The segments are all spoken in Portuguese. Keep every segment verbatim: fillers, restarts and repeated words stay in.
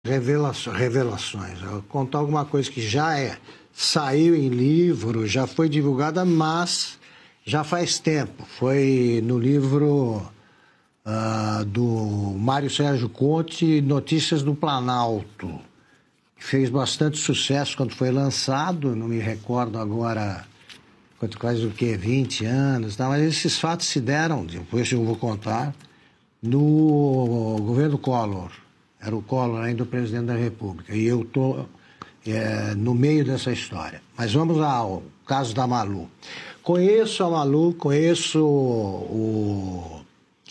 Revelações, revelações. Eu vou contar alguma coisa que já é, saiu em livro, já foi divulgada, mas já faz tempo. Foi no livro uh, do Mário Sérgio Conte, Notícias do Planalto. Fez bastante sucesso quando foi lançado, não me recordo agora, quase o quê, vinte anos, tá? Mas esses fatos se deram, depois eu vou contar, no governo Collor. Era o Collor ainda o presidente da República. E eu estou é, no meio dessa história. Mas vamos ao caso da Malu. Conheço a Malu, conheço o,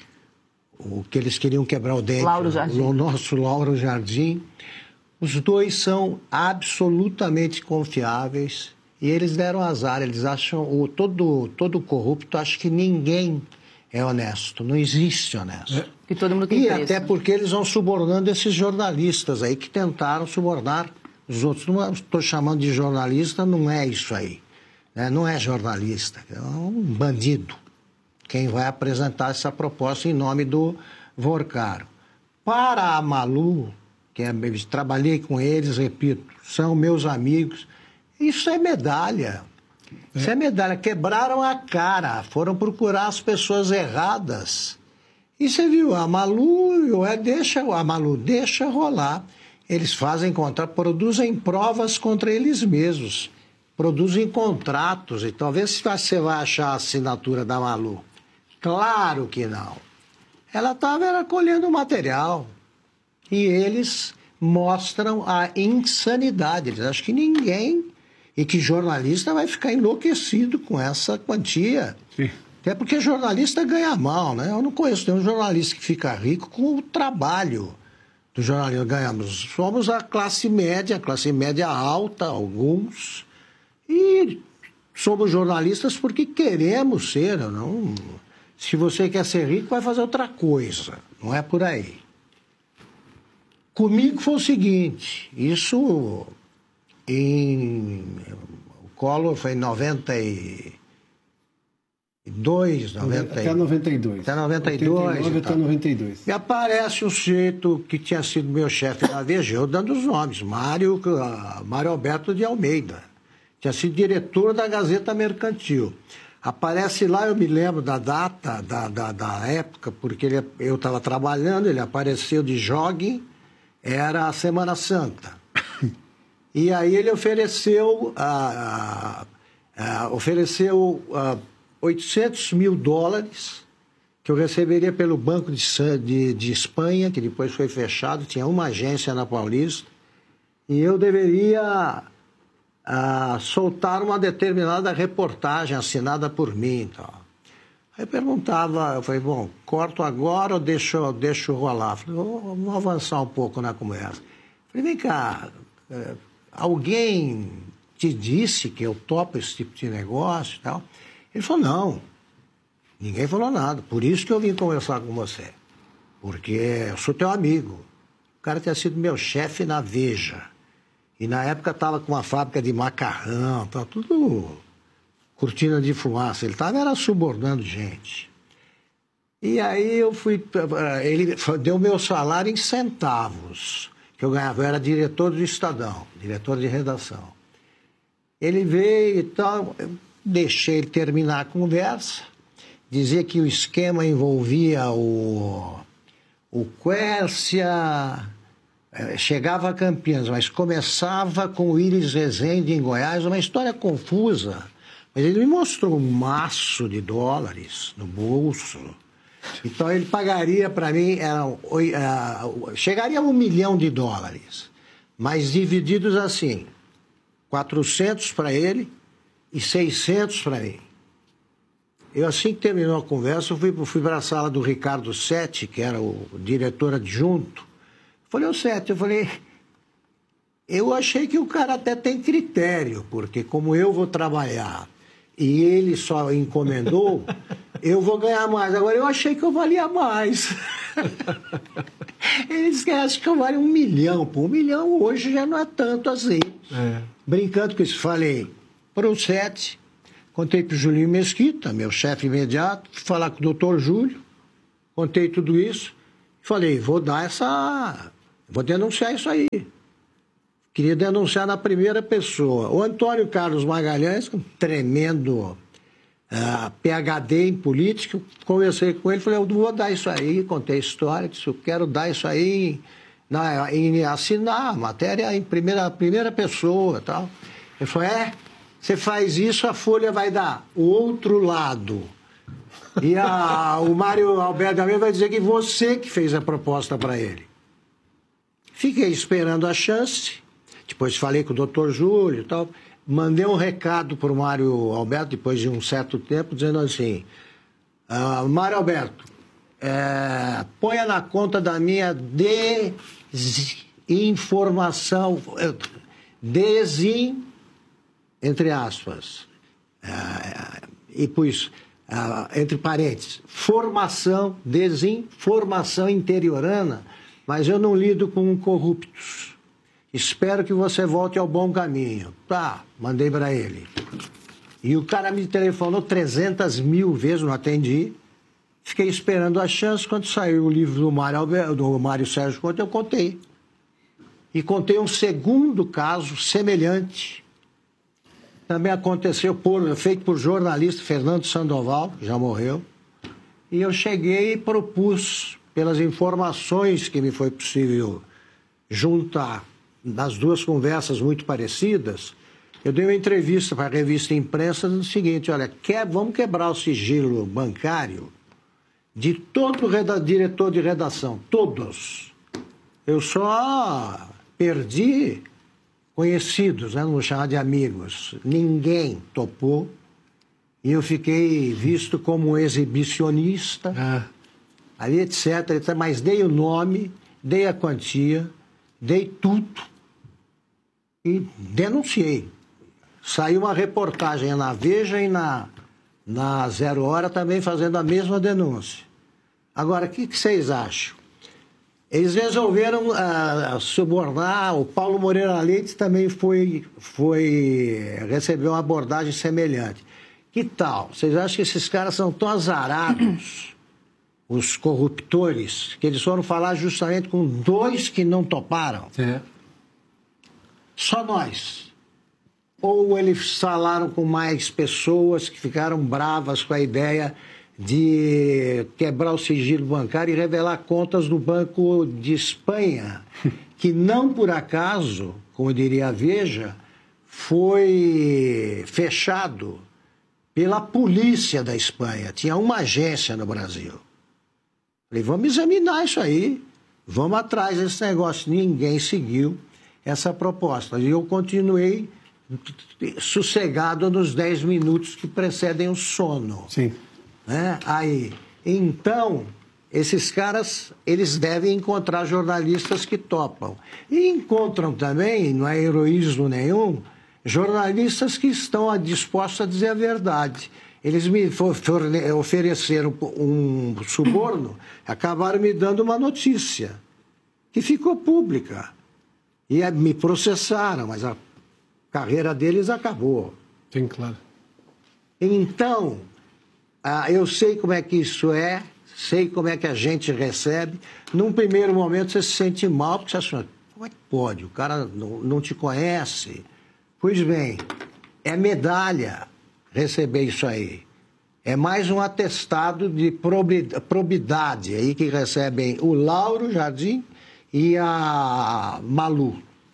o que eles queriam quebrar o dente. Lauro Jardim. O nosso Lauro Jardim. Os dois são absolutamente confiáveis. E eles deram azar. Eles acham, o, todo, todo corrupto acha que ninguém é honesto. Não existe honesto. É. Que todo mundo tem E preço. até porque eles vão subornando esses jornalistas aí que tentaram subornar os outros. Não estou chamando de jornalista, não é isso aí. Né? Não é jornalista, é um bandido. Quem vai apresentar essa proposta em nome do Vorcaro. Para a Malu, que é, trabalhei com eles, repito, são meus amigos, isso é medalha. É. Isso é medalha. Quebraram a cara, foram procurar as pessoas erradas. E você viu, a Malu, deixa, a Malu deixa rolar. Eles fazem contrato, produzem provas contra eles mesmos, produzem contratos. E talvez você vai achar a assinatura da Malu. Claro que não. Ela estava colhendo material. E eles mostram a insanidade. Eles acham que ninguém, e que jornalista vai ficar enlouquecido com essa quantia. Sim. Até porque jornalista ganha mal, né? Eu não conheço nenhum jornalista que fica rico com o trabalho do jornalismo. Ganhamos. Somos a classe média, a classe média alta, alguns. E somos jornalistas porque queremos ser. Não... Se você quer ser rico, vai fazer outra coisa. Não é por aí. Comigo foi o seguinte, isso em... O Collor foi em noventa e... Dois, noventa, até noventa e dois. Até noventa e dois. oitenta e nove até noventa e dois. E aparece um sujeito que tinha sido meu chefe na Veja, eu dando os nomes, Mário, Mário Alberto de Almeida. Tinha sido diretor da Gazeta Mercantil. Aparece lá, eu me lembro da data, da, da, da época, porque ele, eu estava trabalhando, ele apareceu de jogging, era a Semana Santa. E aí ele ofereceu, a, a, a, ofereceu a, oitocentos mil dólares que eu receberia pelo Banco de, de, de Espanha, que depois foi fechado, tinha uma agência na Paulista, e eu deveria a, soltar uma determinada reportagem assinada por mim. Então. Aí eu perguntava, eu falei, bom, corto agora ou deixo, deixo rolar? Eu falei, vamos avançar um pouco na conversa. Eu falei, vem cá, alguém te disse que eu topo esse tipo de negócio e tal? Ele falou, não, ninguém falou nada, por isso que eu vim conversar com você, porque eu sou teu amigo. O cara tinha sido meu chefe na Veja, e na época estava com uma fábrica de macarrão, estava tudo cortina de fumaça, ele estava era subornando gente. E aí eu fui, ele deu meu salário em centavos, que eu ganhava, eu era diretor do Estadão, diretor de redação. Ele veio e tal... Deixei ele terminar a conversa, dizia que o esquema envolvia o, o Quércia, chegava a Campinas, mas começava com o Íris Rezende em Goiás, uma história confusa. Mas ele me mostrou um maço de dólares no bolso. Então ele pagaria para mim, era, uh, chegaria a um milhão de dólares, mas divididos assim, quatrocentos para ele, e seiscentos para mim. Eu, assim que terminou a conversa, eu fui, fui para a sala do Ricardo Sete, que era o diretor adjunto. Falei, ô Sete, eu falei, eu achei que o cara até tem critério, porque como eu vou trabalhar e ele só encomendou, eu vou ganhar mais. Agora, eu achei que eu valia mais. Eles acham que eu valho um milhão. Pô, um milhão hoje já não é tanto assim. É. Brincando com isso, falei... Para o Sete, contei para o Julinho Mesquita, meu chefe imediato, fui falar com o doutor Júlio, contei tudo isso, falei, vou dar essa, Vou denunciar isso aí. Queria denunciar na primeira pessoa. O Antônio Carlos Magalhães, um tremendo uh, P H D em política, conversei com ele, falei, eu vou dar isso aí, contei a história, disse, eu quero dar isso aí, na, em assinar a matéria em primeira, primeira pessoa e tal. Ele falou, é, você faz isso, a Folha vai dar o outro lado. E a, o Mário Alberto Gameiro vai dizer que você que fez a proposta para ele. Fiquei esperando a chance. Depois falei com o doutor Júlio e tal. Mandei um recado para o Mário Alberto, depois de um certo tempo, dizendo assim, ah, Mário Alberto, é, ponha na conta da minha desinformação, desin, entre aspas, é, e pus, é, entre parênteses, formação, desinformação interiorana, mas eu não lido com corruptos. Espero que você volte ao bom caminho. Tá, mandei para ele. E o cara me telefonou trezentas mil vezes, não atendi. Fiquei esperando a chance. Quando saiu o livro do Mário, Alberto, do Mário Sérgio Conte, eu contei. E contei um segundo caso semelhante. Também aconteceu, por, feito por jornalista Fernando Sandoval, que já morreu. E eu cheguei e propus, pelas informações que me foi possível juntar, nas duas conversas muito parecidas, eu dei uma entrevista para a revista Imprensa dizendo o seguinte, olha, quer, vamos quebrar o sigilo bancário de todo reda, diretor de redação, todos. Eu só perdi conhecidos, né, não vou chamar de amigos. Ninguém topou e eu fiquei visto como um exibicionista, ah. ali, etc, etc. Mas dei o nome, dei a quantia, dei tudo e denunciei. Saiu uma reportagem na Veja e na, na Zero Hora também fazendo a mesma denúncia. Agora, o que, que vocês acham? Eles resolveram uh, subornar, o Paulo Moreira Leite também foi, foi, recebeu uma abordagem semelhante. Que tal? Vocês acham que esses caras são tão azarados, os corruptores, que eles foram falar justamente com dois que não toparam? É. Só nós. Ou eles falaram com mais pessoas que ficaram bravas com a ideia de quebrar o sigilo bancário e revelar contas do Banco de Espanha, que não por acaso, como diria a Veja, foi fechado pela polícia da Espanha. Tinha uma agência no Brasil. Falei, vamos examinar isso aí, vamos atrás desse negócio. Ninguém seguiu essa proposta. E eu continuei sossegado nos dez minutos que precedem o sono. Sim. Né? Aí, então, esses caras, eles devem encontrar jornalistas que topam. E encontram também, não é heroísmo nenhum, jornalistas que estão dispostos a dizer a verdade. Eles me ofereceram um suborno, acabaram me dando uma notícia, que ficou pública. E me processaram, mas a carreira deles acabou. Sim, claro. Então, ah, eu sei como é que isso é, sei como é que a gente recebe. Num primeiro momento você se sente mal, porque você acha, como é que pode? O cara não, não te conhece. Pois bem, é medalha receber isso aí. É mais um atestado de probidade aí que recebem o Lauro Jardim e a Malu.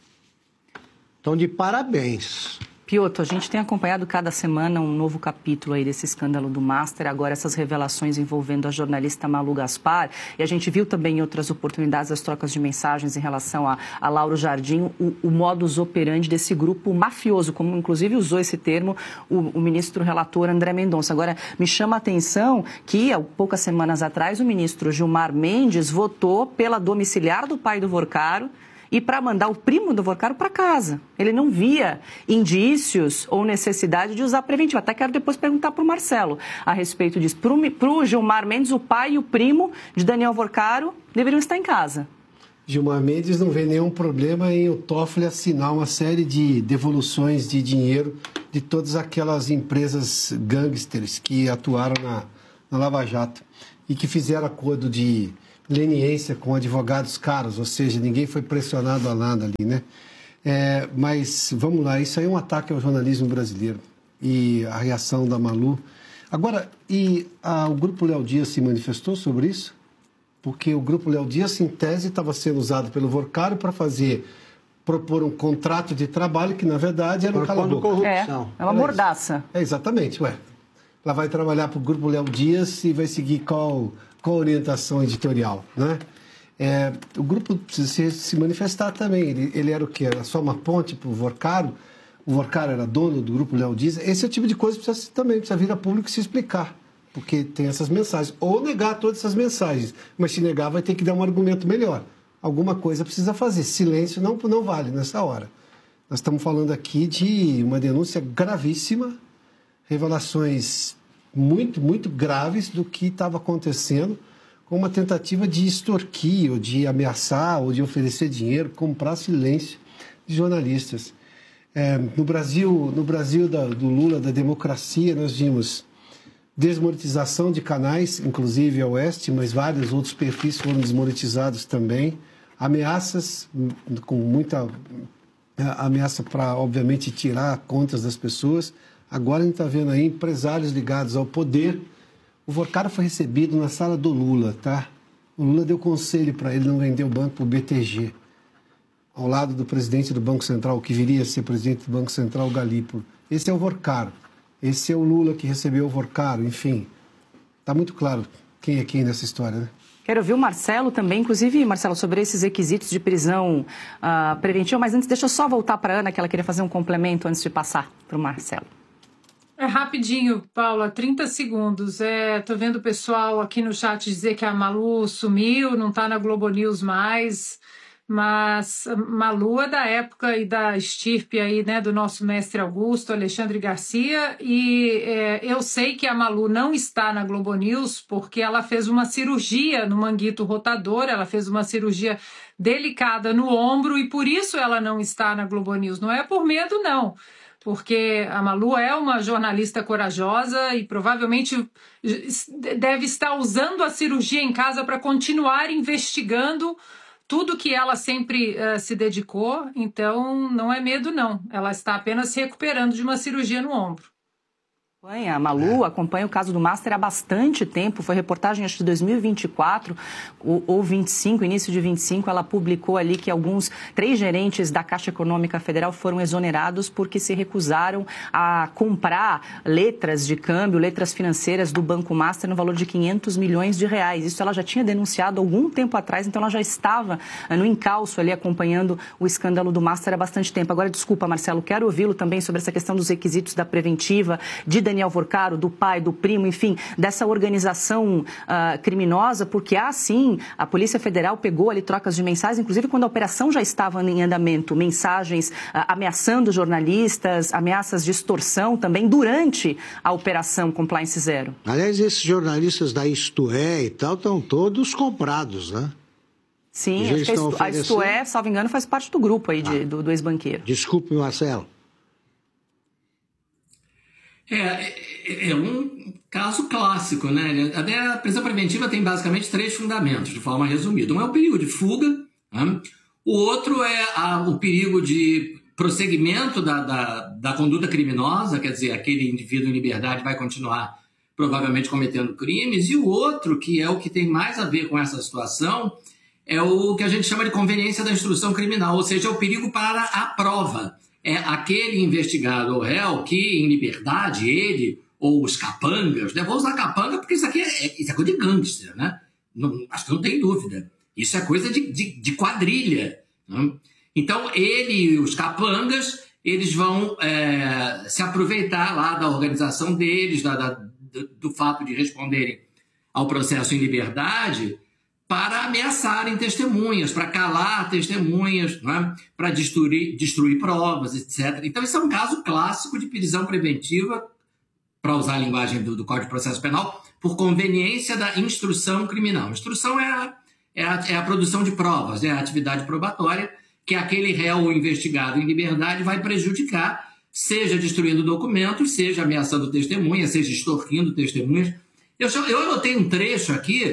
Então, de parabéns. Piotr, a gente tem acompanhado cada semana um novo capítulo aí desse escândalo do Master, agora essas revelações envolvendo a jornalista Malu Gaspar, e a gente viu também em outras oportunidades as trocas de mensagens em relação a, a Lauro Jardim, o, o modus operandi desse grupo mafioso, como inclusive usou esse termo o, o ministro relator André Mendonça. Agora, me chama a atenção que, há poucas semanas atrás, o ministro Gilmar Mendes votou pela domiciliar do pai do Vorcaro, e para mandar o primo do Vorcaro para casa. Ele não via indícios ou necessidade de usar preventivo. Até quero depois perguntar para o Marcelo a respeito disso. Para o Gilmar Mendes, o pai e o primo de Daniel Vorcaro deveriam estar em casa. Gilmar Mendes não vê nenhum problema em o Toffoli assinar uma série de devoluções de dinheiro de todas aquelas empresas gangsters que atuaram na, na Lava Jato e que fizeram acordo de leniência com advogados caros, ou seja, ninguém foi pressionado a nada ali, né? É, mas, vamos lá, isso aí é um ataque ao jornalismo brasileiro e a reação da Malu. Agora, e a, o Grupo Léo Dias se manifestou sobre isso? Porque o Grupo Léo Dias, em tese, estava sendo usado pelo Vorcaro para fazer, propor um contrato de trabalho que, na verdade, era um cala-boca. É, é uma mordaça. É, exatamente, ué. Ela vai trabalhar para o Grupo Léo Dias e vai seguir qual, qual orientação editorial, né? É, o grupo precisa se, se manifestar também. Ele, ele era o quê? Era só uma ponte para o Vorcaro? O Vorcaro era dono do Grupo Léo Dias? Esse é o tipo de coisa que precisa, também precisa vir a público se explicar, porque tem essas mensagens. Ou negar todas essas mensagens, mas se negar vai ter que dar um argumento melhor. Alguma coisa precisa fazer. Silêncio não, não vale nessa hora. Nós estamos falando aqui de uma denúncia gravíssima, revelações muito, muito graves do que estava acontecendo, com uma tentativa de extorquir, ou de ameaçar, ou de oferecer dinheiro, comprar silêncio de jornalistas. É, no Brasil, no Brasil da, do Lula, da democracia, nós vimos desmonetização de canais, inclusive a Oeste, mas vários outros perfis foram desmonetizados também. Ameaças, com muita ameaça para, obviamente, tirar contas das pessoas. Agora a gente está vendo aí empresários ligados ao poder. O Vorcaro foi recebido na sala do Lula, tá? O Lula deu conselho para ele não vender o banco para o B T G, ao lado do presidente do Banco Central, que viria a ser presidente do Banco Central, Galípolo. Esse é o Vorcaro. Esse é o Lula que recebeu o Vorcaro. Enfim, está muito claro quem é quem nessa história, né? Quero ouvir o Marcelo também, inclusive, Marcelo, sobre esses requisitos de prisão uh, preventiva. Mas antes, deixa eu só voltar para a Ana, que ela queria fazer um complemento antes de passar para o Marcelo. É rapidinho, Paula, trinta segundos. É, tô vendo o pessoal aqui no chat dizer que a Malu sumiu, não está na Globo News mais, mas Malu é da época e da estirpe aí, né, do nosso mestre Augusto, Alexandre Garcia, e é, eu sei que a Malu não está na Globo News porque ela fez uma cirurgia no manguito rotador, ela fez uma cirurgia delicada no ombro e por isso ela não está na Globo News. Não é por medo, não. Porque a Malu é uma jornalista corajosa e provavelmente deve estar usando a cirurgia em casa para continuar investigando tudo que ela sempre uh, se dedicou. Então, não é medo, não. Ela está apenas se recuperando de uma cirurgia no ombro. A Malu acompanha o caso do Master há bastante tempo, foi reportagem acho de dois mil e vinte e quatro ou vinte e cinco, início de vinte e cinco, ela publicou ali que alguns, três gerentes da Caixa Econômica Federal foram exonerados porque se recusaram a comprar letras de câmbio, letras financeiras do Banco Master no valor de quinhentos milhões de reais. Isso ela já tinha denunciado algum tempo atrás, então ela já estava no encalço ali acompanhando o escândalo do Master há bastante tempo. Agora, desculpa, Marcelo, quero ouvi-lo também sobre essa questão dos requisitos da preventiva, de Daniel Vorcaro, do pai, do primo, enfim, dessa organização uh, criminosa, porque há sim, a Polícia Federal pegou ali trocas de mensagens, inclusive quando a operação já estava em andamento, mensagens uh, ameaçando jornalistas, ameaças de extorsão também durante a operação Compliance Zero. Aliás, esses jornalistas da Isto É e tal estão todos comprados, né? Sim, acho que a Isto, a Isto É, salvo engano, faz parte do grupo aí de, ah, do, do ex-banqueiro. Desculpe, Marcelo. É, é um caso clássico, né? A prisão preventiva tem basicamente três fundamentos, de forma resumida. Um é o perigo de fuga, né? O outro é a, o perigo de prosseguimento da, da, da conduta criminosa, quer dizer, aquele indivíduo em liberdade vai continuar provavelmente cometendo crimes, e o outro, que é o que tem mais a ver com essa situação, é o que a gente chama de conveniência da instrução criminal, ou seja, é o perigo para a prova. É aquele investigado ou réu que, em liberdade, ele ou os capangas, né? Vou usar capanga porque isso aqui é, isso é coisa de gangster, né? Não, acho que não tem dúvida. Isso é coisa de, de, de quadrilha. Né? Então, ele e os capangas, eles vão é, se aproveitar lá da organização deles, da, da, do, do fato de responderem ao processo em liberdade, para ameaçarem testemunhas, para calar testemunhas, né? Para destruir, destruir provas, etcétera. Então, isso é um caso clássico de prisão preventiva, para usar a linguagem do, do Código de Processo Penal, por conveniência da instrução criminal. Instrução é a, é a, é a produção de provas, é a atividade probatória que aquele réu investigado em liberdade vai prejudicar, seja destruindo documentos, seja ameaçando testemunhas, seja extorquindo testemunhas. Eu, eu anotei um trecho aqui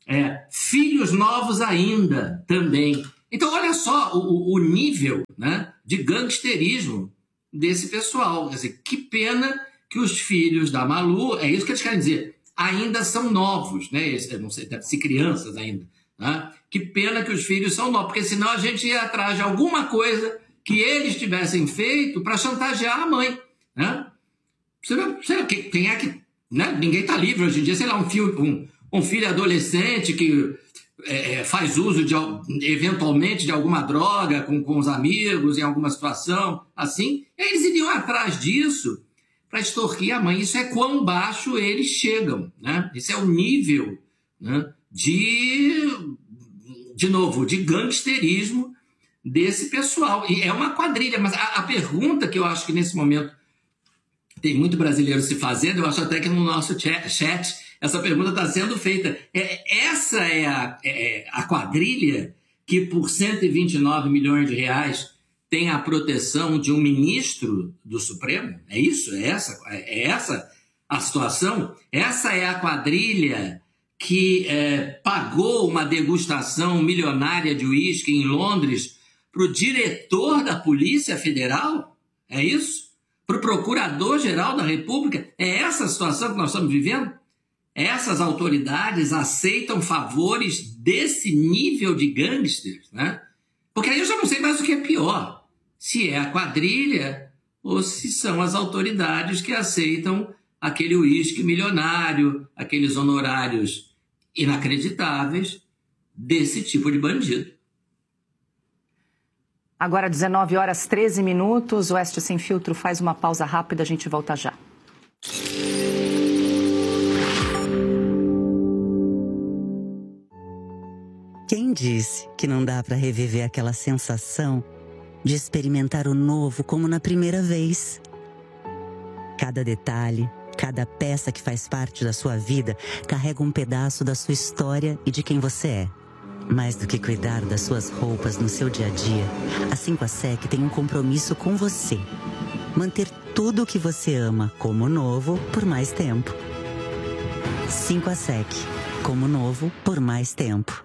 É, filhos novos ainda também. Então, olha só o, o nível, né, de gangsterismo desse pessoal. Quer dizer, que pena que os filhos da Malu, é isso que eles querem dizer, ainda são novos, né? Eu não sei, deve ser crianças ainda. Né? Que pena que os filhos são novos, porque senão a gente ia atrás de alguma coisa que eles tivessem feito para chantagear a mãe. Né? Sei lá, quem é que... Né? Ninguém está livre hoje em dia, sei lá, um filho, um, um filho adolescente que é, faz uso, de, eventualmente, de alguma droga com, com os amigos, em alguma situação assim, eles iriam atrás disso para extorquir a mãe. Isso é quão baixo eles chegam. Né? Esse é o nível, né, de, de novo, de gangsterismo desse pessoal. E é uma quadrilha, mas a, a pergunta que eu acho que nesse momento tem muito brasileiro se fazendo, eu acho até que no nosso chat, chat essa pergunta está sendo feita. É, essa é a, é a quadrilha que por cento e vinte e nove milhões de reais tem a proteção de um ministro do Supremo? É isso? É essa, é essa a situação? Essa é a quadrilha que é, pagou uma degustação milionária de uísque em Londres para o diretor da Polícia Federal? É isso? Para o Procurador-Geral da República? É essa a situação que nós estamos vivendo? Essas autoridades aceitam favores desse nível de gangsters, né? Porque aí eu já não sei mais o que é pior. Se é a quadrilha ou se são as autoridades que aceitam aquele uísque milionário, aqueles honorários inacreditáveis desse tipo de bandido. Agora, dezenove horas, treze minutos. O Oeste Sem Filtro faz uma pausa rápida, a gente volta já. Quem disse que não dá para reviver aquela sensação de experimentar o novo como na primeira vez? Cada detalhe, cada peça que faz parte da sua vida carrega um pedaço da sua história e de quem você é. Mais do que cuidar das suas roupas no seu dia a dia, a cinco A S E C tem um compromisso com você. Manter tudo o que você ama como novo por mais tempo. cinco A S E C, como novo por mais tempo.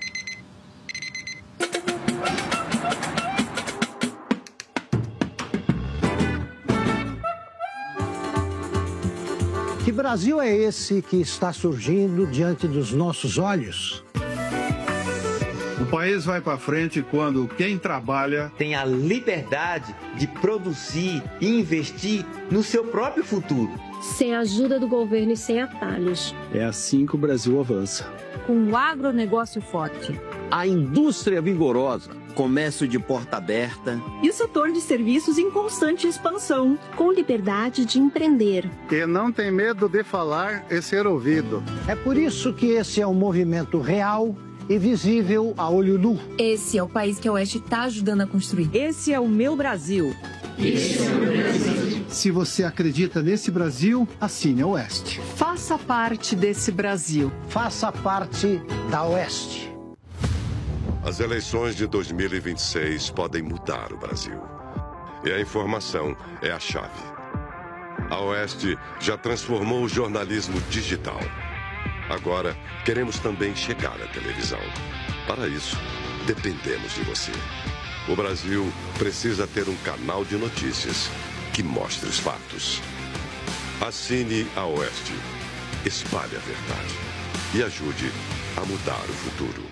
Que Brasil é esse que está surgindo diante dos nossos olhos? O país vai para frente quando quem trabalha tem a liberdade de produzir e investir no seu próprio futuro. Sem a ajuda do governo e sem atalhos. É assim que o Brasil avança. Com o agronegócio forte. A indústria vigorosa. Comércio de porta aberta. E o setor de serviços em constante expansão. Com liberdade de empreender. Que não tem medo de falar e ser ouvido. É por isso que esse é um movimento real e visível a olho nu. Esse é o país que a Oeste está ajudando a construir. Esse é o meu Brasil. Esse é o meu Brasil. Se você acredita nesse Brasil, assine a Oeste. Faça parte desse Brasil. Faça parte da Oeste. As eleições de dois mil e vinte e seis podem mudar o Brasil. E a informação é a chave. A Oeste já transformou o jornalismo digital. Agora, queremos também chegar à televisão. Para isso, dependemos de você. O Brasil precisa ter um canal de notícias que mostre os fatos. Assine a Oeste, espalhe a verdade e ajude a mudar o futuro.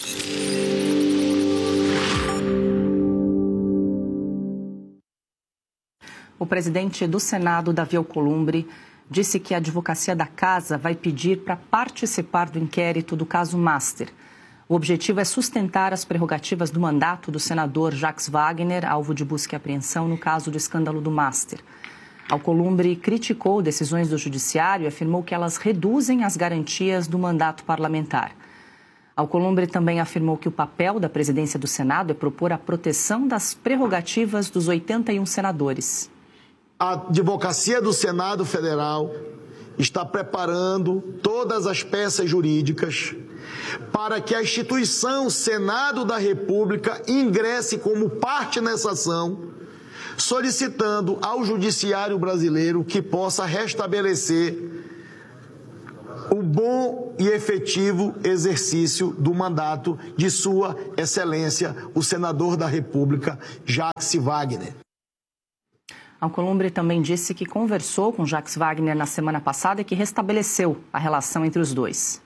O presidente do Senado, Davi Alcolumbre, disse que a Advocacia da Casa vai pedir para participar do inquérito do caso Master. O objetivo é sustentar as prerrogativas do mandato do senador Jacques Wagner, alvo de busca e apreensão no caso do escândalo do Master. Alcolumbre criticou decisões do Judiciário e afirmou que elas reduzem as garantias do mandato parlamentar. Alcolumbre também afirmou que o papel da presidência do Senado é propor a proteção das prerrogativas dos oitenta e um senadores. A Advocacia do Senado Federal está preparando todas as peças jurídicas para que a instituição Senado da República ingresse como parte nessa ação, solicitando ao Judiciário brasileiro que possa restabelecer o bom e efetivo exercício do mandato de Sua Excelência, o senador da República, Jacques Wagner. Alcolumbre também disse que conversou com Jacques Wagner na semana passada e que restabeleceu a relação entre os dois.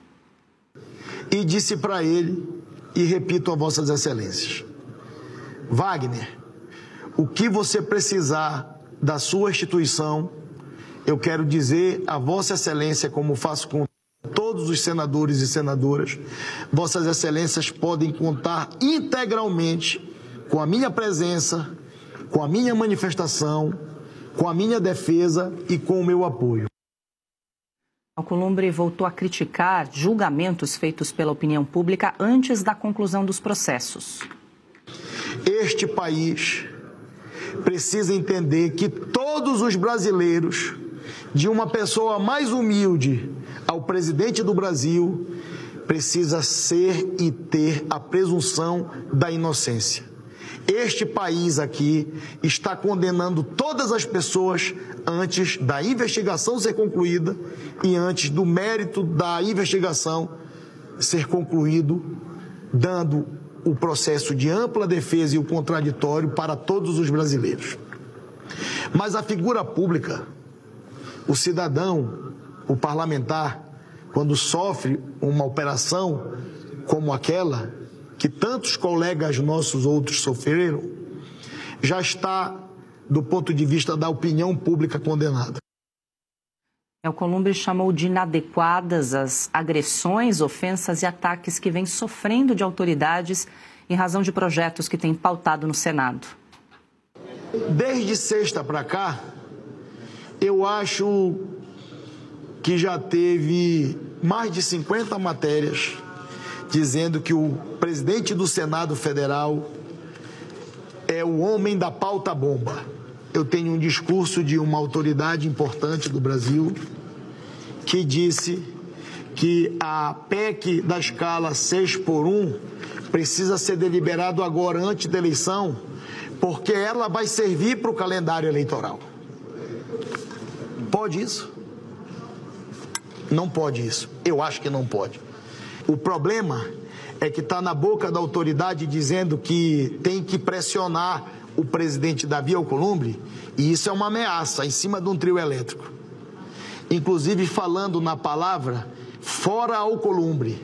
E disse para ele, e repito a Vossas Excelências, Wagner, o que você precisar da sua instituição, eu quero dizer a Vossa Excelência, como faço com todos os senadores e senadoras, Vossas Excelências podem contar integralmente com a minha presença, com a minha manifestação, com a minha defesa e com o meu apoio. Alcolumbre voltou a criticar julgamentos feitos pela opinião pública antes da conclusão dos processos. Este país precisa entender que todos os brasileiros, de uma pessoa mais humilde ao presidente do Brasil, precisa ser e ter a presunção da inocência. Este país aqui está condenando todas as pessoas antes da investigação ser concluída e antes do mérito da investigação ser concluído, dando o processo de ampla defesa e o contraditório para todos os brasileiros. Mas a figura pública, o cidadão, o parlamentar, quando sofre uma operação como aquela que tantos colegas nossos outros sofreram, já está, do ponto de vista da opinião pública, condenada. Alcolumbre chamou de inadequadas as agressões, ofensas e ataques que vem sofrendo de autoridades em razão de projetos que tem pautado no Senado. Desde sexta para cá, eu acho que já teve mais de cinquenta matérias dizendo que o presidente do Senado Federal é o homem da pauta-bomba. Eu tenho um discurso de uma autoridade importante do Brasil que disse que a P E C da escala seis por um precisa ser deliberado agora, antes da eleição, porque ela vai servir para o calendário eleitoral. Pode isso? Não pode isso. Eu acho que não pode. O problema é que está na boca da autoridade dizendo que tem que pressionar o presidente Davi Alcolumbre, e isso é uma ameaça em cima de um trio elétrico. Inclusive falando na palavra fora Alcolumbre.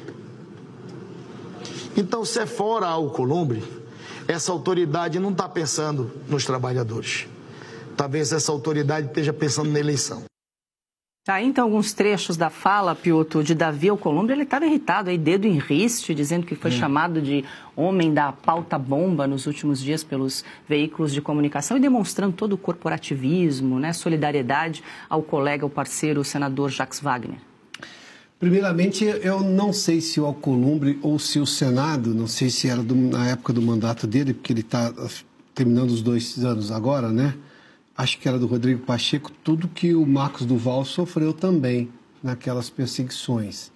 Então, se é fora Alcolumbre, essa autoridade não está pensando nos trabalhadores. Talvez essa autoridade esteja pensando na eleição. Tá, então, alguns trechos da fala, Piotr, de Davi Alcolumbre, ele estava irritado, aí, dedo em riste, dizendo que foi é. chamado de homem da pauta-bomba nos últimos dias pelos veículos de comunicação e demonstrando todo o corporativismo, né, solidariedade ao colega, ao parceiro, o senador Jacques Wagner. Primeiramente, eu não sei se o Alcolumbre ou se o Senado, não sei se era do, na época do mandato dele, porque ele está terminando os dois anos agora, né? Acho que era do Rodrigo Pacheco, tudo que o Marcos Duval sofreu também naquelas perseguições.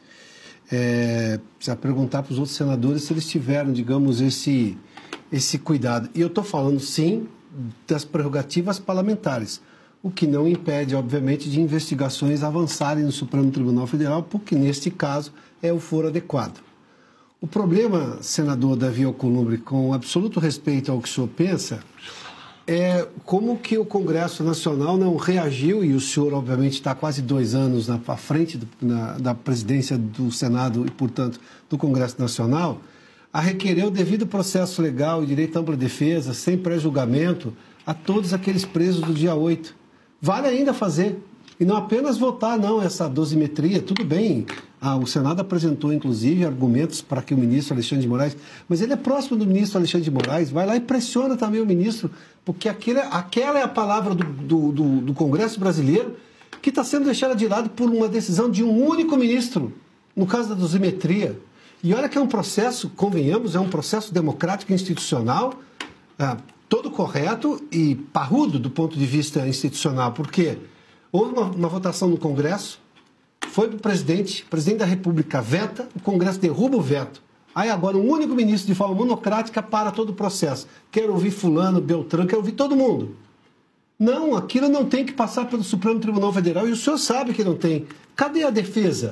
É, precisa perguntar para os outros senadores se eles tiveram, digamos, esse, esse cuidado. E eu estou falando, sim, das prerrogativas parlamentares, o que não impede, obviamente, de investigações avançarem no Supremo Tribunal Federal, porque, neste caso, é o foro adequado. O problema, senador Davi Alcolumbre, com absoluto respeito ao que o senhor pensa, é como que o Congresso Nacional não reagiu, e o senhor, obviamente, está quase dois anos na, à frente do, na, da presidência do Senado e, portanto, do Congresso Nacional, a requerer o devido processo legal e direito à ampla defesa, sem pré-julgamento, a todos aqueles presos do dia oito. Vale ainda fazer. E não apenas votar, não, essa dosimetria. Tudo bem, ah, o Senado apresentou, inclusive, argumentos para que o ministro Alexandre de Moraes... Mas ele é próximo do ministro Alexandre de Moraes, vai lá e pressiona também o ministro, porque aquele, aquela é a palavra do, do, do, do Congresso brasileiro que está sendo deixada de lado por uma decisão de um único ministro, no caso da dosimetria. E olha que é um processo, convenhamos, é um processo democrático e institucional, ah, todo correto e parrudo do ponto de vista institucional, porque... Houve uma, uma votação no Congresso, foi para o presidente, o presidente da República veta, o Congresso derruba o veto. Aí agora um único ministro, de forma monocrática, para todo o processo. Quero ouvir fulano, Beltrano, quero ouvir todo mundo. Não, aquilo não tem que passar pelo Supremo Tribunal Federal, e o senhor sabe que não tem. Cadê a defesa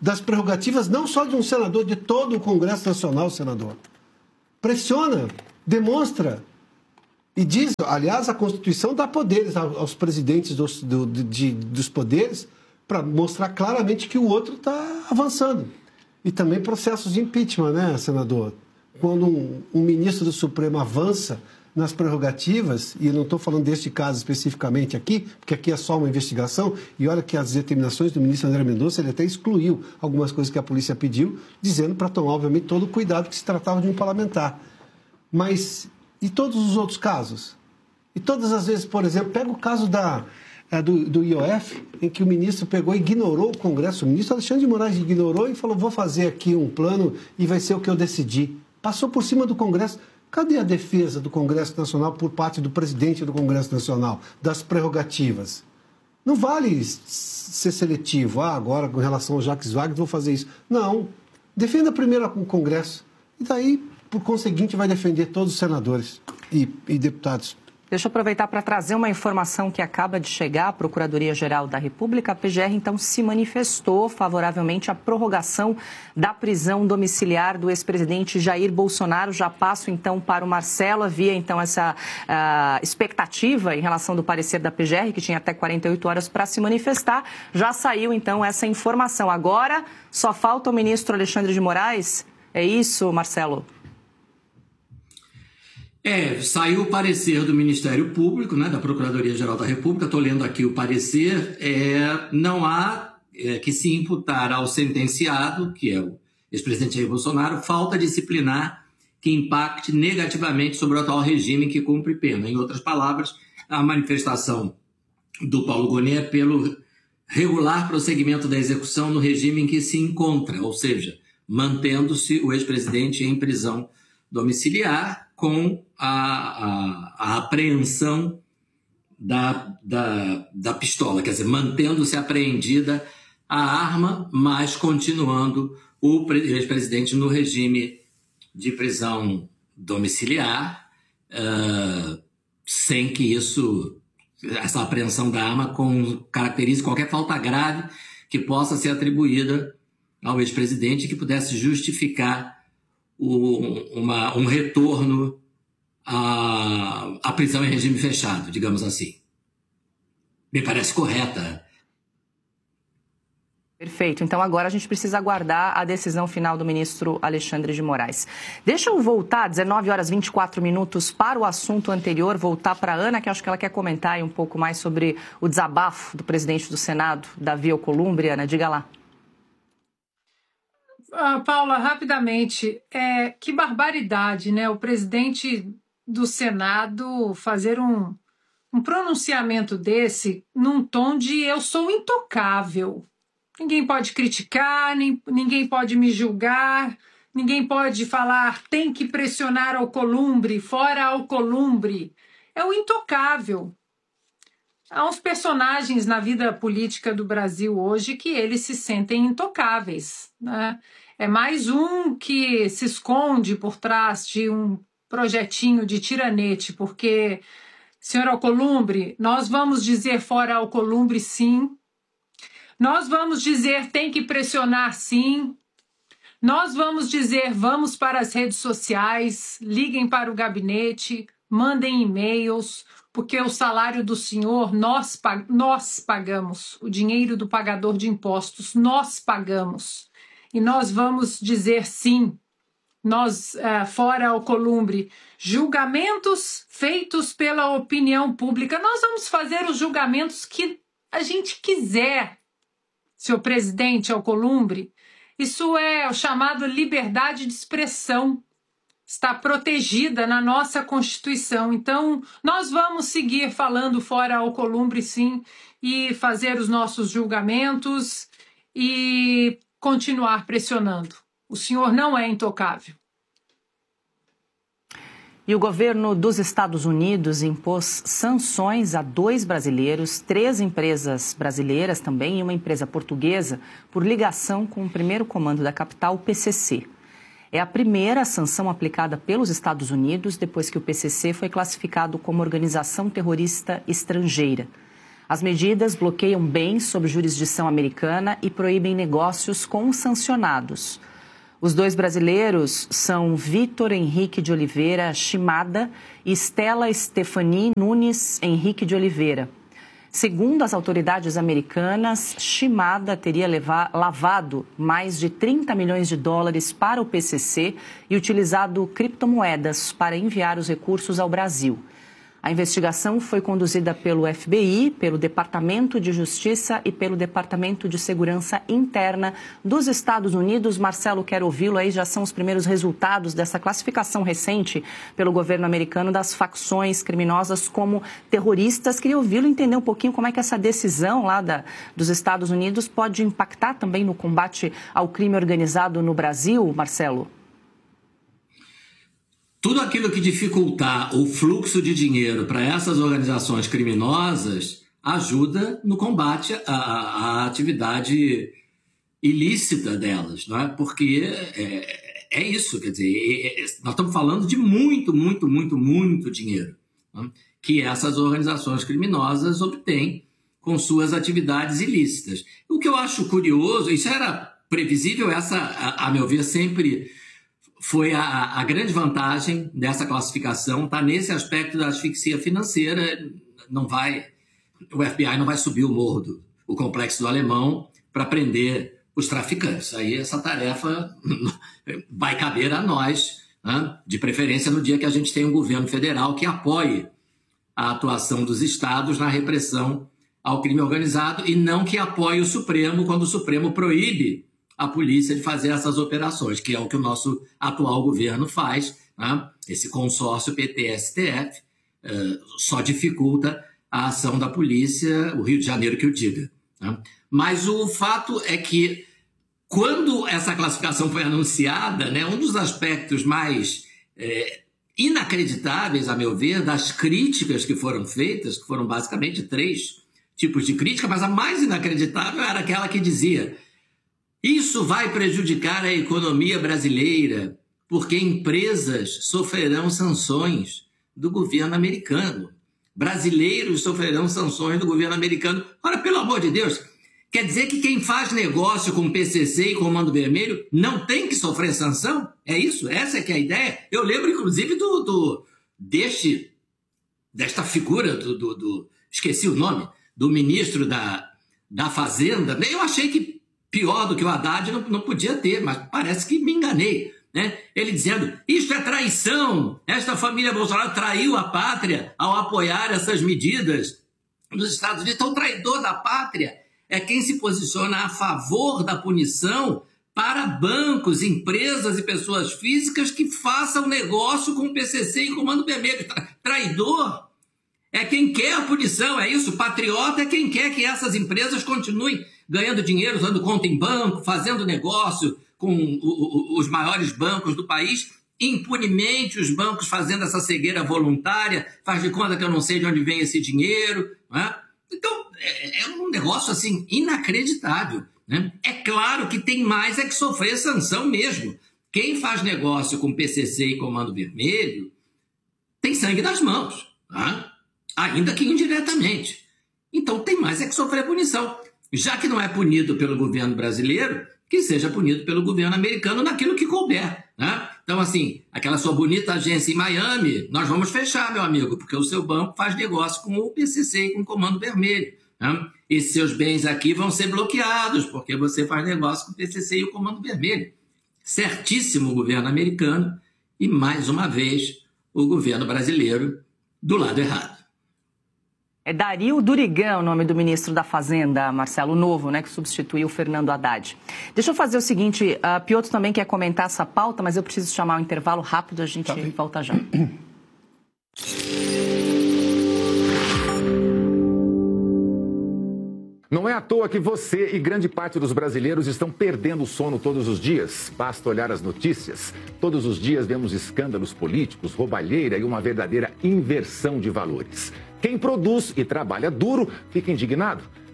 das prerrogativas não só de um senador, de todo o Congresso Nacional, senador. Pressiona, demonstra e diz, aliás, a Constituição dá poderes aos presidentes dos, do, de, dos poderes para mostrar claramente que o outro está avançando. E também processos de impeachment, né, senador? Quando um, um ministro do Supremo avança nas prerrogativas, e eu não estou falando deste caso especificamente aqui, porque aqui é só uma investigação, e olha que as determinações do ministro André Mendonça, ele até excluiu algumas coisas que a polícia pediu, dizendo para tomar, obviamente, todo o cuidado que se tratava de um parlamentar. Mas, e todos os outros casos? E todas as vezes, por exemplo, pega o caso da, do, do I O F, em que o ministro pegou e ignorou o Congresso, o ministro Alexandre de Moraes ignorou e falou, vou fazer aqui um plano e vai ser o que eu decidi. Passou por cima do Congresso. Cadê a defesa do Congresso Nacional por parte do presidente do Congresso Nacional, das prerrogativas? Não vale ser seletivo. Ah, agora, com relação ao Jacques Wagner, vou fazer isso. Não. Defenda primeiro o Congresso. E daí, por conseguinte, vai defender todos os senadores e, e deputados. Deixa eu aproveitar para trazer uma informação que acaba de chegar à Procuradoria-Geral da República. A P G R, então, se manifestou favoravelmente à prorrogação da prisão domiciliar do ex-presidente Jair Bolsonaro. Já passo, então, para o Marcelo. Havia, então, essa uh, expectativa em relação do parecer da P G R, que tinha até quarenta e oito horas para se manifestar. Já saiu, então, essa informação. Agora, só falta o ministro Alexandre de Moraes. É isso, Marcelo? É, saiu o parecer do Ministério Público, né, da Procuradoria-Geral da República, estou lendo aqui o parecer, é, não há é, que se imputar ao sentenciado, que é o ex-presidente Jair Bolsonaro, falta disciplinar que impacte negativamente sobre o atual regime que cumpre pena. Em outras palavras, a manifestação do Paulo Gonet é pelo regular prosseguimento da execução no regime em que se encontra, ou seja, mantendo-se o ex-presidente em prisão domiciliar, com a, a, a apreensão da, da, da pistola, quer dizer, mantendo-se apreendida a arma, mas continuando o ex-presidente no regime de prisão domiciliar, uh, sem que isso, essa apreensão da arma com, caracterize qualquer falta grave que possa ser atribuída ao ex-presidente que pudesse justificar O, uma, um retorno à, à prisão em regime fechado, digamos assim. Me parece correta. Perfeito. Então agora a gente precisa aguardar a decisão final do ministro Alexandre de Moraes. Deixa eu voltar, dezenove horas e vinte e quatro minutos, para o assunto anterior, voltar para a Ana, que acho que ela quer comentar aí um pouco mais sobre o desabafo do presidente do Senado, Davi Alcolumbre. Ana, diga lá. Ah, Paula, rapidamente, é, que barbaridade, né? O presidente do Senado fazer um, um pronunciamento desse num tom de eu sou intocável. Ninguém pode criticar, nem, ninguém pode me julgar, ninguém pode falar tem que pressionar Alcolumbre, fora Alcolumbre. É o intocável. Há uns personagens na vida política do Brasil hoje que eles se sentem intocáveis, né? É mais um que se esconde por trás de um projetinho de tiranete, porque, senhor Alcolumbre, nós vamos dizer fora Alcolumbre sim, nós vamos dizer tem que pressionar sim, nós vamos dizer vamos para as redes sociais, liguem para o gabinete, mandem e-mails, porque o salário do senhor nós, nós pagamos, o dinheiro do pagador de impostos nós pagamos. E nós vamos dizer sim, nós, uh, fora Alcolumbre, julgamentos feitos pela opinião pública, nós vamos fazer os julgamentos que a gente quiser, senhor presidente Alcolumbre. Isso é o chamado liberdade de expressão, está protegida na nossa Constituição. Então, nós vamos seguir falando fora Alcolumbre sim, e fazer os nossos julgamentos e continuar pressionando. O senhor não é intocável. E o governo dos Estados Unidos impôs sanções a dois brasileiros, três empresas brasileiras também e uma empresa portuguesa por ligação com o primeiro comando da capital, o P C C. É a primeira sanção aplicada pelos Estados Unidos depois que o P C C foi classificado como organização terrorista estrangeira. As medidas bloqueiam bens sob jurisdição americana e proíbem negócios com sancionados. Os dois brasileiros são Vitor Henrique de Oliveira Shimada e Stella Stephanie Nunes Henrique de Oliveira. Segundo as autoridades americanas, Shimada teria leva- lavado mais de trinta milhões de dólares para o P C C e utilizado criptomoedas para enviar os recursos ao Brasil. A investigação foi conduzida pelo F B I, pelo Departamento de Justiça e pelo Departamento de Segurança Interna dos Estados Unidos. Marcelo, quero ouvi-lo aí, já são os primeiros resultados dessa classificação recente pelo governo americano das facções criminosas como terroristas. Queria ouvi-lo entender um pouquinho como é que essa decisão lá da, dos Estados Unidos pode impactar também no combate ao crime organizado no Brasil, Marcelo. Tudo aquilo que dificultar o fluxo de dinheiro para essas organizações criminosas ajuda no combate à, à atividade ilícita delas, não é? Porque é, é isso, quer dizer, é, é, nós estamos falando de muito, muito, muito, muito dinheiro, não é? Que essas organizações criminosas obtêm com suas atividades ilícitas. O que eu acho curioso, isso era previsível, essa, a, a meu ver, sempre foi a, a grande vantagem dessa classificação, está nesse aspecto da asfixia financeira. Não vai, o F B I não vai subir o morro do o complexo do Alemão para prender os traficantes. Aí essa tarefa vai caber a nós, né? De preferência no dia que a gente tem um governo federal que apoie a atuação dos estados na repressão ao crime organizado e não que apoie o Supremo quando o Supremo proíbe a polícia de fazer essas operações, que é o que o nosso atual governo faz, né? Esse consórcio P T S T F uh, só dificulta a ação da polícia, o Rio de Janeiro que o diga, né? Mas o fato é que, quando essa classificação foi anunciada, né, um dos aspectos mais é, inacreditáveis, a meu ver, das críticas que foram feitas, que foram basicamente três tipos de crítica, mas a mais inacreditável era aquela que dizia: isso vai prejudicar a economia brasileira, porque empresas sofrerão sanções do governo americano. Brasileiros sofrerão sanções do governo americano. Ora, pelo amor de Deus, quer dizer que quem faz negócio com P C C e Comando Vermelho não tem que sofrer sanção? É isso? Essa é que é a ideia? Eu lembro, inclusive, do, do, deste, desta figura, do, do, do, esqueci o nome, do ministro da, da Fazenda. Eu achei que pior do que o Haddad não, não podia ter, mas parece que me enganei, né? Ele dizendo: isto é traição, esta família Bolsonaro traiu a pátria ao apoiar essas medidas dos Estados Unidos. Então, o traidor da pátria é quem se posiciona a favor da punição para bancos, empresas e pessoas físicas que façam negócio com o P C C e Comando Vermelho. Traidor é quem quer a punição, é isso. Patriota é quem quer que essas empresas continuem ganhando dinheiro, usando conta em banco, fazendo negócio com o, o, os maiores bancos do país, impunemente os bancos fazendo essa cegueira voluntária, faz de conta que eu não sei de onde vem esse dinheiro, não é? Então, é, é um negócio assim inacreditável, né? É claro que tem mais é que sofrer sanção mesmo. Quem faz negócio com P C C e Comando Vermelho tem sangue nas mãos, tá? Ainda que indiretamente. Então tem mais é que sofrer punição. Já que não é punido pelo governo brasileiro, que seja punido pelo governo americano naquilo que couber, né? Então, assim, aquela sua bonita agência em Miami, nós vamos fechar, meu amigo, porque o seu banco faz negócio com o P C C e com o Comando Vermelho, né? E seus bens aqui vão ser bloqueados, porque você faz negócio com o P C C e o Comando Vermelho. Certíssimo o governo americano e, mais uma vez, o governo brasileiro do lado errado. É Dario Durigan o nome do ministro da Fazenda, Marcelo, novo, né, que substituiu o Fernando Haddad. Deixa eu fazer o seguinte, a Piotr também quer comentar essa pauta, mas eu preciso chamar um intervalo rápido, a gente tá volta já. Não é à toa que você e grande parte dos brasileiros estão perdendo o sono todos os dias. Basta olhar as notícias. Todos os dias vemos escândalos políticos, roubalheira e uma verdadeira inversão de valores. Quem produz e trabalha duro fica indignado.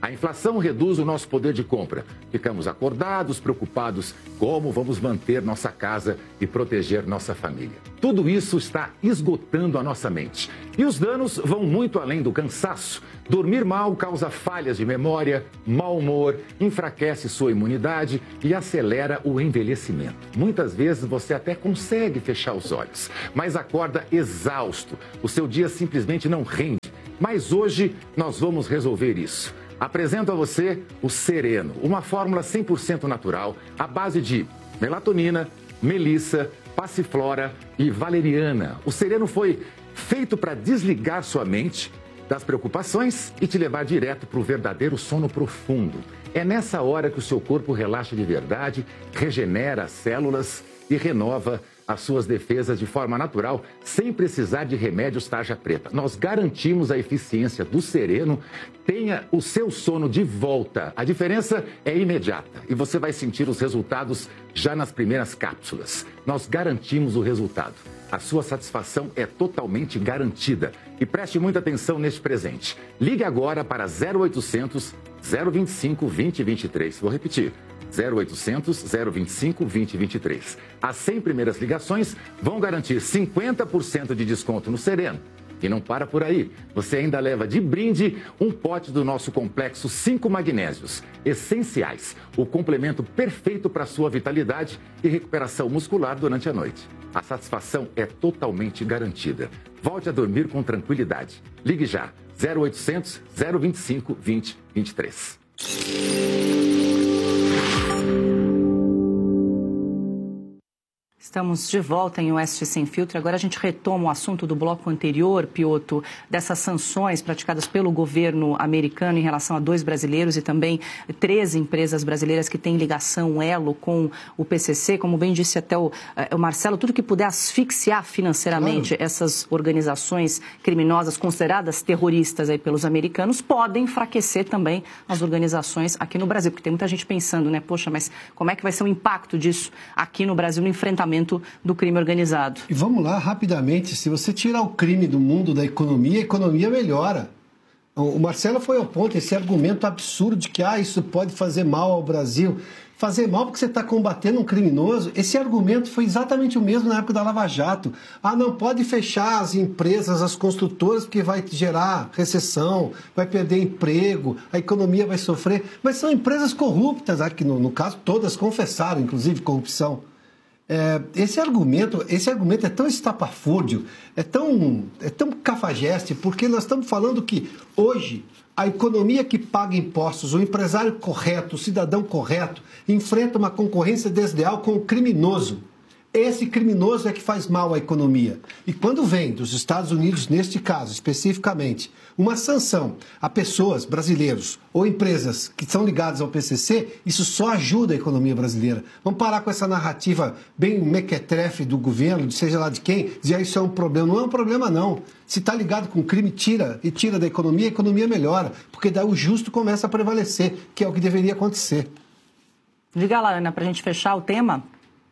A inflação reduz o nosso poder de compra. Ficamos acordados, preocupados como vamos manter nossa casa e proteger nossa família. Tudo isso está esgotando a nossa mente. E os danos vão muito além do cansaço. Dormir mal causa falhas de memória, mau humor, enfraquece sua imunidade e acelera o envelhecimento. Muitas vezes você até consegue fechar os olhos, mas acorda exausto. O seu dia simplesmente não rende. Mas hoje nós vamos resolver isso. Apresento a você o Sereno, uma fórmula cem por cento natural, à base de melatonina, melissa, passiflora e valeriana. O Sereno foi feito para desligar sua mente das preocupações e te levar direto para o verdadeiro sono profundo. É nessa hora que o seu corpo relaxa de verdade, regenera as células e renova as suas defesas de forma natural, sem precisar de remédios tarja preta. Nós garantimos a eficiência do Sereno. Tenha o seu sono de volta. A diferença é imediata e você vai sentir os resultados já nas primeiras cápsulas. Nós garantimos o resultado. A sua satisfação é totalmente garantida. E preste muita atenção neste presente. Ligue agora para zero oitocentos, zero vinte e cinco, vinte, vinte e três. Vou repetir. zero oitocentos, zero vinte e cinco, vinte, vinte e três. As cem primeiras ligações vão garantir cinquenta por cento de desconto no Sereno. E não para por aí. Você ainda leva de brinde um pote do nosso complexo cinco magnésios essenciais. O complemento perfeito para a sua vitalidade e recuperação muscular durante a noite. A satisfação é totalmente garantida. Volte a dormir com tranquilidade. Ligue já. zero oitocentos, zero vinte e cinco, vinte, vinte e três. Estamos de volta em Oeste Sem Filtro. Agora a gente retoma o assunto do bloco anterior, Piotr, dessas sanções praticadas pelo governo americano em relação a dois brasileiros e também três empresas brasileiras que têm ligação, elo, com o P C C. Como bem disse até o, o Marcelo, tudo que puder asfixiar financeiramente claro. essas organizações criminosas consideradas terroristas aí pelos americanos pode enfraquecer também as organizações aqui no Brasil. Porque tem muita gente pensando, né, poxa, mas como é que vai ser o impacto disso aqui no Brasil no enfrentamento do crime organizado? E vamos lá, rapidamente, se você tirar o crime do mundo da economia, a economia melhora. O Marcelo foi ao ponto, esse argumento absurdo de que ah, isso pode fazer mal ao Brasil. Fazer mal porque você está combatendo um criminoso, esse argumento foi exatamente o mesmo na época da Lava Jato. Ah, não pode fechar as empresas, as construtoras, porque vai gerar recessão, vai perder emprego, a economia vai sofrer. Mas são empresas corruptas, aqui no, no caso todas confessaram, inclusive, corrupção. É, esse argumento, esse argumento é tão estapafúrdio, é tão, é tão cafajeste, porque nós estamos falando que hoje a economia que paga impostos, o empresário correto, o cidadão correto, enfrenta uma concorrência desleal com o criminoso. Esse criminoso é que faz mal à economia. E quando vem dos Estados Unidos, neste caso especificamente, uma sanção a pessoas, brasileiros ou empresas que são ligadas ao P C C, isso só ajuda a economia brasileira. Vamos parar com essa narrativa bem mequetrefe do governo, de seja lá de quem, dizer ah, isso é um problema. Não é um problema, não. Se está ligado com crime, tira e tira da economia, a economia melhora, porque daí o justo começa a prevalecer, que é o que deveria acontecer. Diga lá, Ana, para a gente fechar o tema.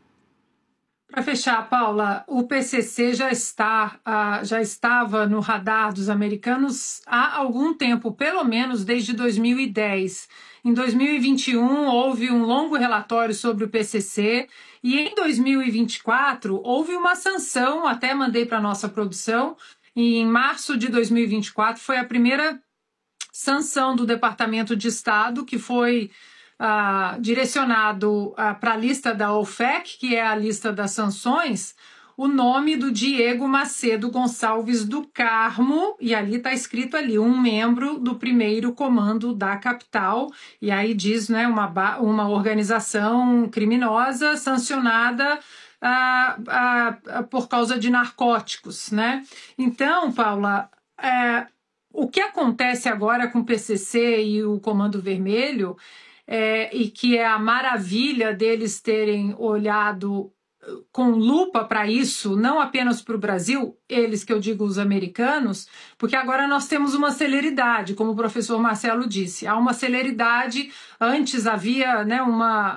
Para fechar, Paula, o P C C já, está, uh, já estava no radar dos americanos há algum tempo, pelo menos desde dois mil e dez. Em dois mil e vinte e um, houve um longo relatório sobre o P C C e em dois mil e vinte e quatro houve uma sanção, até mandei para a nossa produção, e em março de dois mil e vinte e quatro foi a primeira sanção do Departamento de Estado, que foi Uh, direcionado uh, para a lista da O F E C, que é a lista das sanções, o nome do Diego Macedo Gonçalves do Carmo, e ali está escrito ali, um membro do primeiro comando da capital, e aí diz, né, uma, uma organização criminosa sancionada uh, uh, uh, por causa de narcóticos, né? Então, Paula, uh, o que acontece agora com o P C C e o Comando Vermelho É, e que é a maravilha deles terem olhado com lupa para isso, não apenas para o Brasil, eles que eu digo os americanos, porque agora nós temos uma celeridade, como o professor Marcelo disse, há uma celeridade, antes havia, né, uma,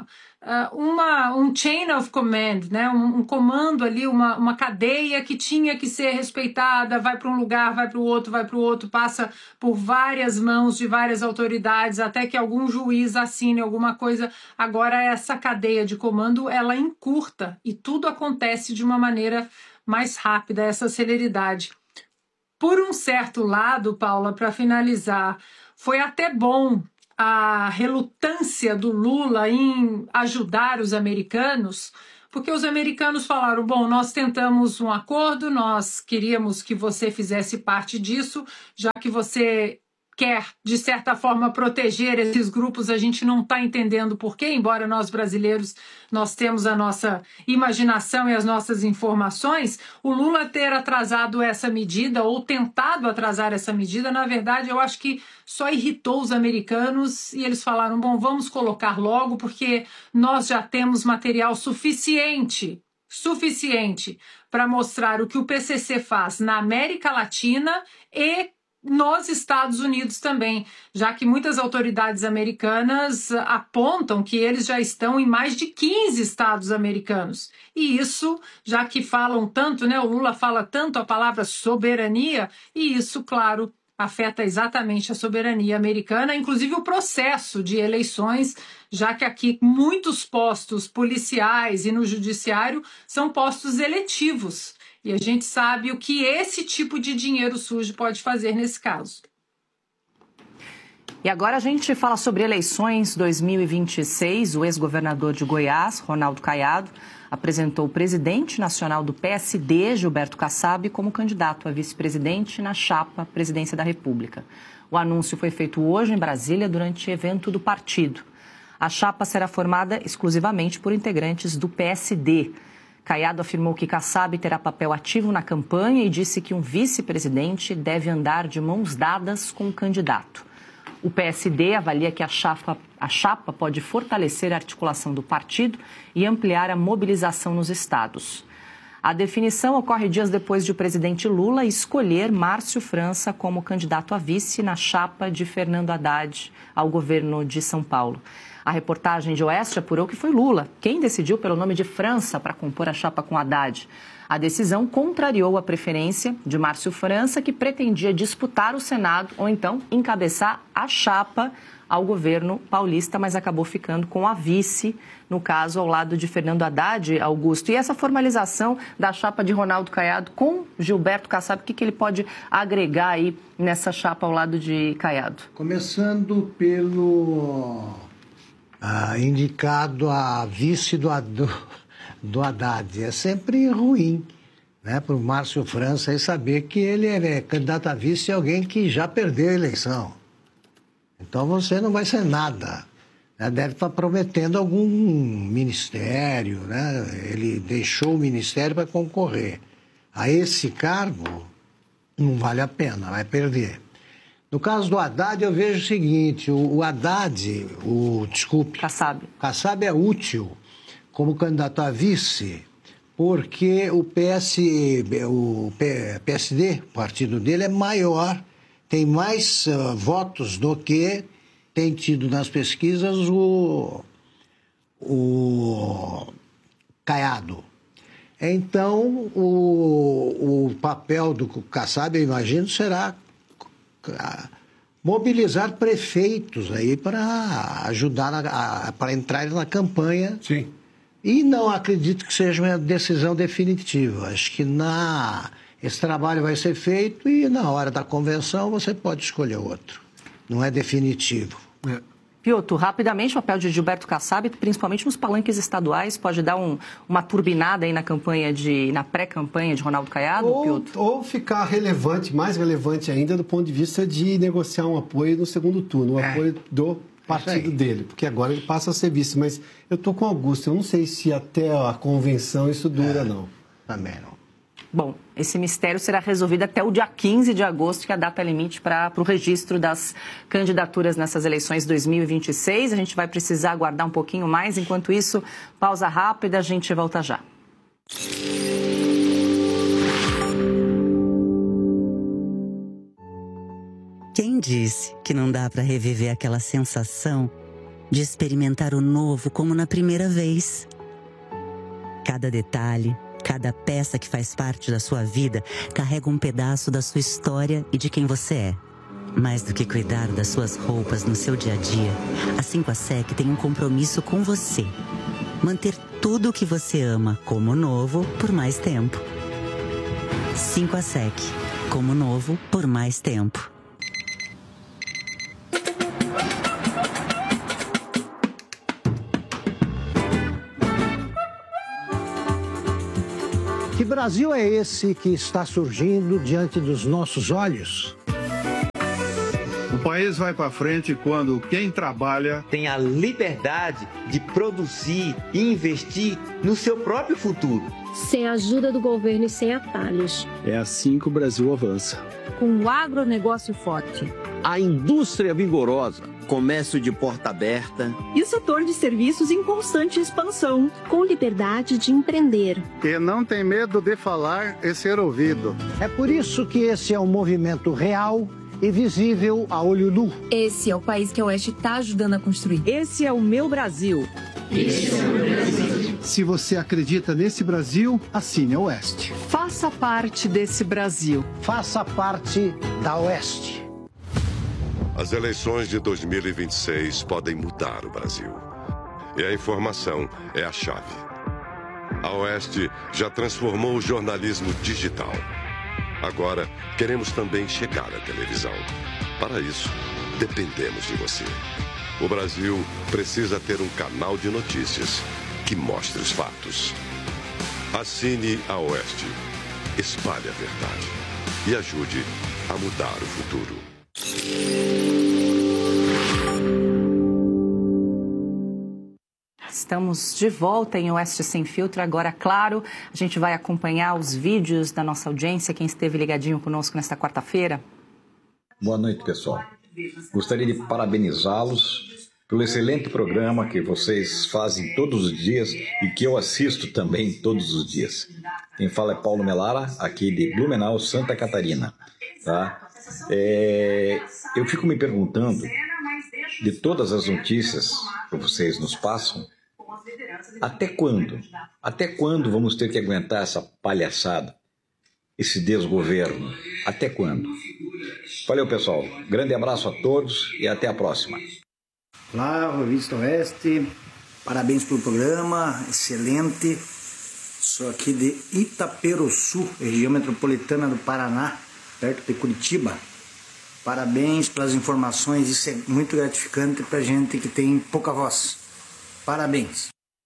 uh, uma, um chain of command, né? um, um comando ali, uma, uma cadeia que tinha que ser respeitada, vai para um lugar, vai para o outro, vai para o outro, passa por várias mãos de várias autoridades, até que algum juiz assine alguma coisa. Agora essa cadeia de comando, ela encurta e tudo acontece de uma maneira mais rápida, essa celeridade. Por um certo lado, Paula, para finalizar, foi até bom a relutância do Lula em ajudar os americanos, porque os americanos falaram, bom, nós tentamos um acordo, nós queríamos que você fizesse parte disso, já que você quer, de certa forma, proteger esses grupos, a gente não está entendendo por quê, embora nós brasileiros, nós temos a nossa imaginação e as nossas informações. O Lula ter atrasado essa medida, ou tentado atrasar essa medida, na verdade, eu acho que só irritou os americanos e eles falaram, bom, vamos colocar logo, porque nós já temos material suficiente, suficiente para mostrar o que o P C C faz na América Latina e nos Estados Unidos também, já que muitas autoridades americanas apontam que eles já estão em mais de quinze estados americanos. E isso, já que falam tanto, né, o Lula fala tanto a palavra soberania, e isso, claro, afeta exatamente a soberania americana, inclusive o processo de eleições, já que aqui muitos postos policiais e no judiciário são postos eletivos. E a gente sabe o que esse tipo de dinheiro sujo pode fazer nesse caso. E agora a gente fala sobre eleições dois mil e vinte e seis. O ex-governador de Goiás, Ronaldo Caiado, apresentou o presidente nacional do P S D, Gilberto Kassab, como candidato a vice-presidente na chapa Presidência da República. O anúncio foi feito hoje em Brasília durante evento do partido. A chapa será formada exclusivamente por integrantes do P S D. Caiado afirmou que Kassab terá papel ativo na campanha e disse que um vice-presidente deve andar de mãos dadas com o candidato. O P S D avalia que a chapa, a chapa pode fortalecer a articulação do partido e ampliar a mobilização nos estados. A definição ocorre dias depois de o presidente Lula escolher Márcio França como candidato a vice na chapa de Fernando Haddad ao governo de São Paulo. A reportagem de Oeste apurou que foi Lula quem decidiu pelo nome de França para compor a chapa com Haddad. A decisão contrariou a preferência de Márcio França, que pretendia disputar o Senado ou então encabeçar a chapa ao governo paulista, mas acabou ficando com a vice, no caso, ao lado de Fernando Haddad, Augusto. E essa formalização da chapa de Ronaldo Caiado com Gilberto Kassab, o que, que ele pode agregar aí nessa chapa ao lado de Caiado? Começando pelo... Ah, indicado a vice do, do, do Haddad. É sempre ruim, né, para o Márcio França aí saber que ele é candidato a vice e alguém que já perdeu a eleição. Então você não vai ser nada. Né? Deve estar prometendo algum ministério, né? Ele deixou o ministério para concorrer. A esse cargo não vale a pena, vai perder. No caso do Haddad, eu vejo o seguinte, o, o Haddad, o, desculpe... Kassab. Kassab é útil como candidato a vice, porque o, P S, o P S D, o partido dele, é maior, tem mais uh, votos do que tem tido nas pesquisas o, o Caiado. Então, o, o papel do Kassab, eu imagino, será... mobilizar prefeitos aí para ajudar para entrar na campanha. Sim. E não acredito que seja uma decisão definitiva. Acho que na esse trabalho vai ser feito e na hora da convenção você pode escolher outro. Não é definitivo. É. Piotr, rapidamente, o papel de Gilberto Kassab, principalmente nos palanques estaduais, pode dar um, uma turbinada aí na campanha de, na pré-campanha de Ronaldo Caiado, ou, Piotr? Ou ficar relevante, mais relevante ainda, do ponto de vista de negociar um apoio no segundo turno, o é. apoio do partido dele, porque agora ele passa a ser vice. Mas eu estou com o Augusto, eu não sei se até a convenção isso dura, é, não. Também não. Bom, esse mistério será resolvido até o dia quinze de agosto, que é a data limite para o registro das candidaturas nessas eleições dois mil e vinte e seis. A gente vai precisar aguardar um pouquinho mais. Enquanto isso, pausa rápida, a gente volta já. Quem disse que não dá para reviver aquela sensação de experimentar o novo como na primeira vez. Cada detalhe, cada peça que faz parte da sua vida carrega um pedaço da sua história e de quem você é. Mais do que cuidar das suas roupas no seu dia a dia, a cinco A S E C tem um compromisso com você. Manter tudo o que você ama como novo por mais tempo. cinco A S E C, como novo por mais tempo. Que Brasil é esse que está surgindo diante dos nossos olhos? O país vai para frente quando quem trabalha tem a liberdade de produzir e investir no seu próprio futuro. Sem a ajuda do governo e sem atalhos. É assim que o Brasil avança. Com um agronegócio forte. A indústria vigorosa, comércio de porta aberta. E o setor de serviços em constante expansão. Com liberdade de empreender. Que não tem medo de falar e ser ouvido. É por isso que esse é um movimento real e visível a olho nu. Esse é o país que a Oeste está ajudando a construir. Esse é o meu Brasil. Esse é o meu Brasil. Se você acredita nesse Brasil, assine a Oeste. Faça parte desse Brasil. Faça parte da Oeste. As eleições de dois mil e vinte e seis podem mudar o Brasil. E a informação é a chave. A Oeste já transformou o jornalismo digital. Agora, queremos também chegar à televisão. Para isso, dependemos de você. O Brasil precisa ter um canal de notícias que mostre os fatos. Assine a Oeste, espalhe a verdade e ajude a mudar o futuro. Estamos de volta em Oeste Sem Filtro. Agora, claro, a gente vai acompanhar os vídeos da nossa audiência. Quem esteve ligadinho conosco nesta quarta-feira? Boa noite, pessoal. Gostaria de parabenizá-los pelo excelente programa que vocês fazem todos os dias e que eu assisto também todos os dias. Quem fala é Paulo Melara, aqui de Blumenau, Santa Catarina. Tá? É... Eu fico me perguntando, de todas as notícias que vocês nos passam, até quando? Até quando vamos ter que aguentar essa palhaçada? Esse desgoverno? Até quando? Valeu, pessoal. Grande abraço a todos e até a próxima. Olá, Revista Oeste. Parabéns pelo programa, excelente. Sou aqui de Itaperuçu, região metropolitana do Paraná, perto de Curitiba. Parabéns pelas informações, isso é muito gratificante pra gente que tem pouca voz. Parabéns.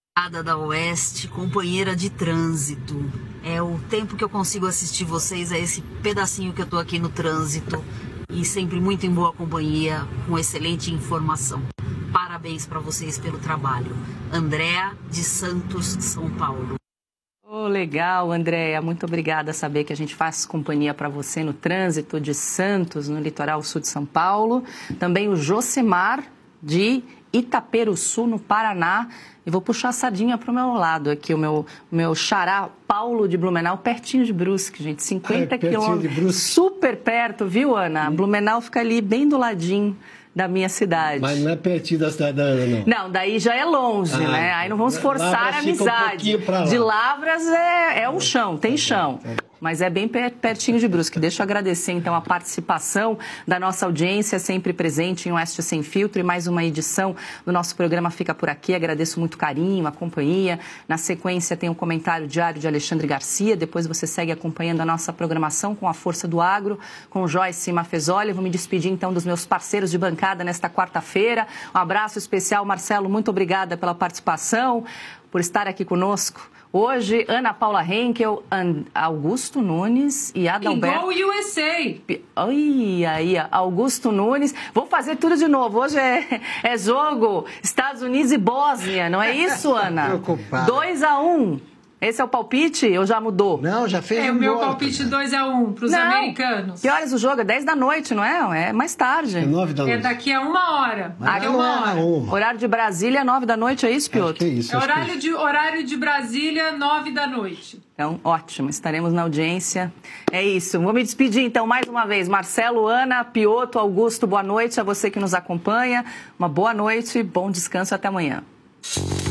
Da Oeste, companheira de trânsito. É o tempo que eu consigo assistir vocês, é esse pedacinho que eu tô aqui no trânsito e sempre muito em boa companhia, com excelente informação. Parabéns para vocês pelo trabalho. Andréa de Santos, São Paulo. Oh, legal, Andréa. Muito obrigada a saber que a gente faz companhia para você no trânsito de Santos, no litoral sul de São Paulo. Também o Josemar de Itaperuçu, no Paraná. E vou puxar a sardinha para o meu lado aqui, o meu, o meu xará Paulo de Blumenau, pertinho de Brusque, gente, cinquenta quilômetros, super perto, viu, Ana? Hum. Blumenau fica ali bem do ladinho da minha cidade. Mas não é pertinho da cidade da Ana, não. Não, daí já é longe, ah, né? Aí não vamos forçar Lavras a amizade. Um lá. De Lavras é, é um chão, tem chão. Mas é bem pertinho de Brusque. Deixa eu agradecer, então, a participação da nossa audiência, sempre presente em Oeste Sem Filtro. E mais uma edição do nosso programa fica por aqui. Agradeço muito o carinho, a companhia. Na sequência, tem um comentário diário de Alexandre Garcia. Depois você segue acompanhando a nossa programação com a Força do Agro, com Joyce Mafezoli. Vou me despedir, então, dos meus parceiros de bancada nesta quarta-feira. Um abraço especial, Marcelo. Muito obrigada pela participação, por estar aqui conosco. Hoje, Ana Paula Henkel, Augusto Nunes e Adalberto... Igual o U S A. Oi, aí, Augusto Nunes. Vou fazer tudo de novo. Hoje é, é jogo Estados Unidos e Bósnia, não é isso, Ana? Preocupado. dois a um. Esse é o palpite ou já mudou? Não, já fez É, um o meu gol. palpite dois a um para os americanos. Que horas o jogo? É dez da noite, não é? É mais tarde. É nove da noite. É daqui a uma hora. Mas Daqui a não uma é hora. uma. Horário de Brasília, nove da noite, é isso, Piotr? Que é isso, É acho que horário de, horário de Brasília, nove da noite. Então, ótimo, estaremos na audiência. É isso, vou me despedir então mais uma vez. Marcelo, Ana, Piotto, Augusto, boa noite a você que nos acompanha. Uma boa noite, bom descanso, até amanhã.